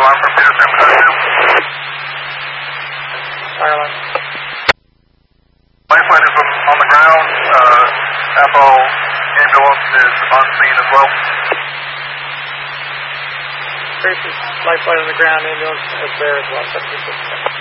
I'm from Peterson, Fire alarm. Lifeline is on the ground. FO ambulance is on scene as well. Tracy, lifeline on the ground, ambulance is there as well.